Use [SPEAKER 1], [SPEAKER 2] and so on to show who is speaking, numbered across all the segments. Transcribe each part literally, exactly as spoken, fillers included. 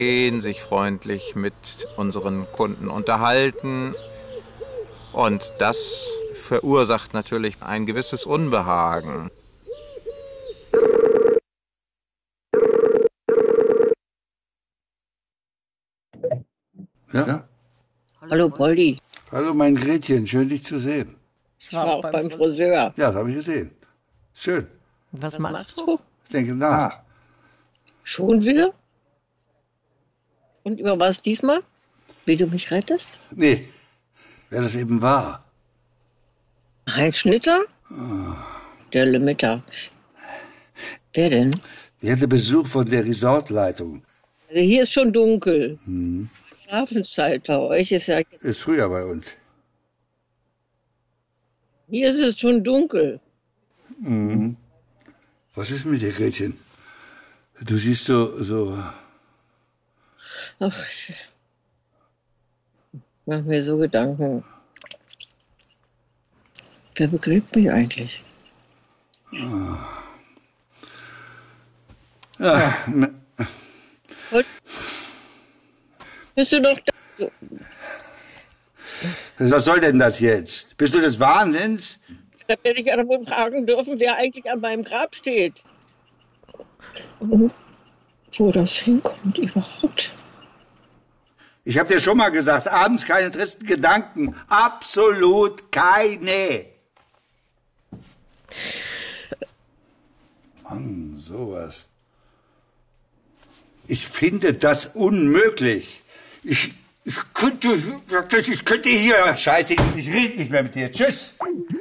[SPEAKER 1] sich freundlich mit unseren Kunden unterhalten. Und das verursacht natürlich ein gewisses Unbehagen.
[SPEAKER 2] Ja?
[SPEAKER 3] Hallo Poldi.
[SPEAKER 2] Hallo mein Gretchen, schön dich zu sehen.
[SPEAKER 3] Ich war auch beim Friseur.
[SPEAKER 2] Ja, das habe ich gesehen. Schön.
[SPEAKER 3] Was, Was machst du?
[SPEAKER 2] Ich denke nach. Ah.
[SPEAKER 3] Schon wieder? Und über was diesmal? Wie du mich rettest?
[SPEAKER 2] Nee, wer das eben war.
[SPEAKER 3] Heinz Schnitter? Oh. Der Lemmitter. Wer denn?
[SPEAKER 2] Ich hatte Besuch von der Resortleitung.
[SPEAKER 3] Also hier ist schon dunkel. Hm. Schlafenszeit bei euch ist ja...
[SPEAKER 2] Ist früher bei uns.
[SPEAKER 3] Hier ist es schon dunkel.
[SPEAKER 2] Mhm. Was ist mit dir, Gretchen? Du siehst so... so
[SPEAKER 3] Ach, ich mach mir so Gedanken. Wer begräbt mich eigentlich?
[SPEAKER 2] Oh. Ja, ne.
[SPEAKER 3] Bist du noch da?
[SPEAKER 2] Was soll denn das jetzt? Bist du des Wahnsinns?
[SPEAKER 3] Da werde ich aber wohl fragen dürfen, wer eigentlich an meinem Grab steht. Und wo das hinkommt überhaupt.
[SPEAKER 2] Ich habe dir schon mal gesagt, abends keine tristen Gedanken. Absolut keine. Mann, sowas. Ich finde das unmöglich. Ich, ich könnte, ich könnte hier... Scheiße, ich rede nicht mehr mit dir. Tschüss.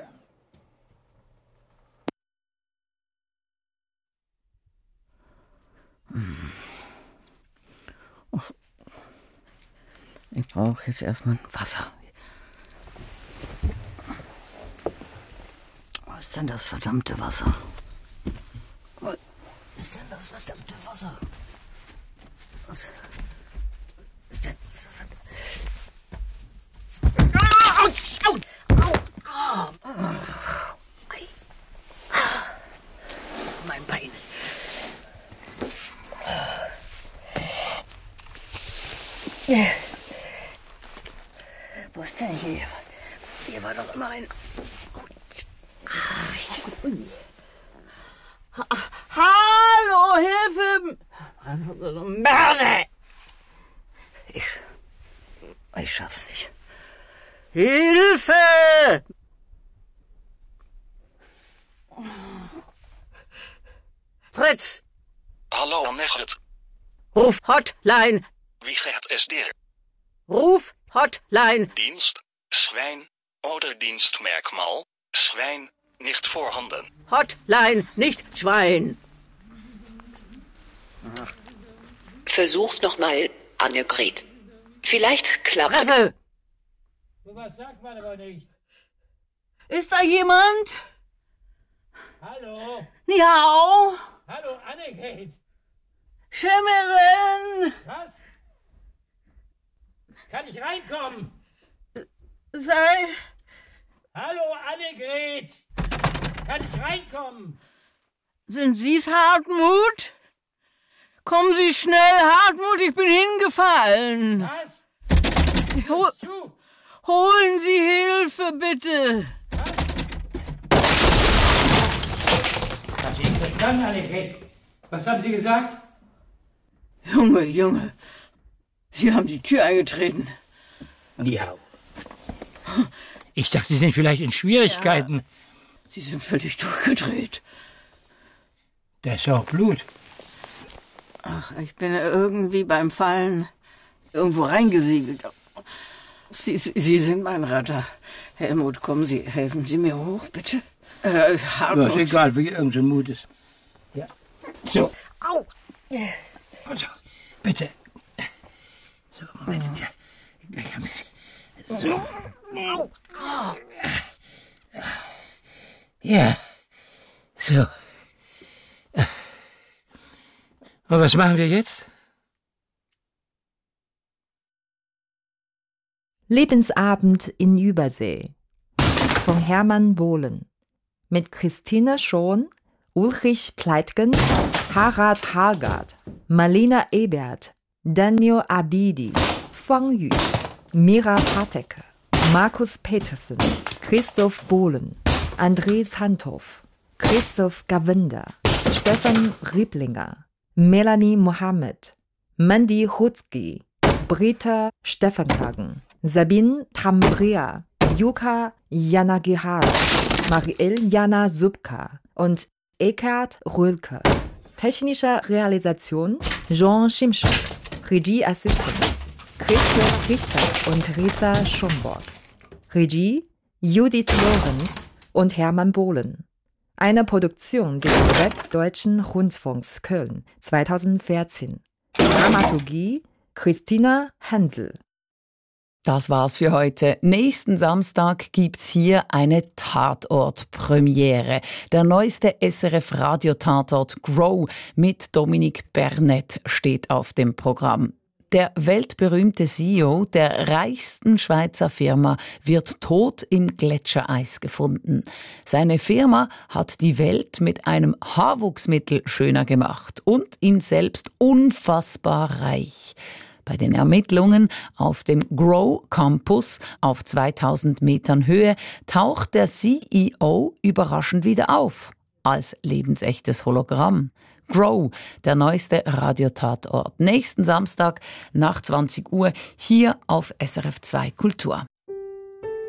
[SPEAKER 3] Ich brauche jetzt erstmal Wasser. Was ist denn das verdammte Wasser? Was ist denn das verdammte Wasser? Was ist denn das verdammte... Au! Au! Au! Mein Bein. Wo ist denn hier? Hier war doch immer ein... Hallo, Hilfe! Merde! Ich... Ich schaff's nicht. Hilfe! Fritz!
[SPEAKER 4] Hallo, Negret.
[SPEAKER 3] Ruf Hotline.
[SPEAKER 4] Wie gaat es dir?
[SPEAKER 3] Ruf Hotline.
[SPEAKER 4] Dienst, Schwein oder Dienstmerkmal, Schwein nicht vorhanden.
[SPEAKER 3] Hotline, nicht Schwein.
[SPEAKER 5] Versuch's nochmal, Annegret. Vielleicht klappt...
[SPEAKER 3] Presse!
[SPEAKER 6] So was sagt man aber nicht.
[SPEAKER 3] Ist da jemand?
[SPEAKER 6] Hallo?
[SPEAKER 3] Niau?
[SPEAKER 6] Hallo, Annegret.
[SPEAKER 3] Schimmerin!
[SPEAKER 6] Was? Kann ich reinkommen?
[SPEAKER 3] Sei...
[SPEAKER 6] Hallo, Annegret. Kann ich reinkommen?
[SPEAKER 3] Sind Sie's, Hartmut? Kommen Sie schnell, Hartmut, ich bin hingefallen.
[SPEAKER 6] Was?
[SPEAKER 3] Hol
[SPEAKER 6] zu?
[SPEAKER 3] Holen Sie Hilfe, bitte.
[SPEAKER 6] Was? Ich hab Sie nicht verstanden, Annegret. Was haben Sie gesagt?
[SPEAKER 3] Junge, Junge, Sie haben die Tür eingetreten.
[SPEAKER 6] Ja. Ich dachte, Sie sind vielleicht in Schwierigkeiten.
[SPEAKER 3] Ja, Sie sind völlig durchgedreht.
[SPEAKER 6] Da ist auch Blut.
[SPEAKER 3] Ach, ich bin irgendwie beim Fallen irgendwo reingesiegelt. Sie, Sie sind mein Retter. Helmut, kommen Sie, helfen Sie mir hoch, bitte. Äh, Hartmut.
[SPEAKER 6] Ja, ist egal, wie irgendein Mut ist. Ja. So.
[SPEAKER 3] Au!
[SPEAKER 6] Also, bitte. So, Moment. Ja, gleich haben wir Sie. So.
[SPEAKER 3] Au! Au!
[SPEAKER 6] Ja. So. Und was machen wir jetzt?
[SPEAKER 7] Lebensabend in Übersee von Hermann Bohlen mit Christine Schon, Ulrich Pleitgen, Harald Hargard, Marlena Ebert, Daniel Abidi, Fang Yu, Mira Pateke, Markus Petersen, Christoph Bohlen, André Sandhoff, Christoph Gawenda, Stefan Rieblinger, Melanie Mohammed, Mandy Hutzki, Britta Steffenhagen, Sabine Tambria, Yuka Yanagihara, Marielle Jana Subka und Eckhard Röhlke. Technische Realisation Jean Schimschak. Regieassistenz Christian Richter und Risa Schomburg. Regie Judith Lorenz und Hermann Bohlen. Eine Produktion des Westdeutschen Rundfunks Köln zweitausendvierzehn. Dramaturgie Christina Händel.
[SPEAKER 8] Das war's für heute. Nächsten Samstag gibt's hier eine Tatort-Premiere. Der neueste S R F-Radio-Tatort Grow mit Dominique Bernett steht auf dem Programm. Der weltberühmte C E O der reichsten Schweizer Firma wird tot im Gletschereis gefunden. Seine Firma hat die Welt mit einem Haarwuchsmittel schöner gemacht und ihn selbst unfassbar reich. Bei den Ermittlungen auf dem Grow Campus auf zweitausend Metern Höhe taucht der C E O überraschend wieder auf, als lebensechtes Hologramm. Grow, der neueste Radiotatort. Nächsten Samstag nach zwanzig Uhr hier auf S R F zwei Kultur.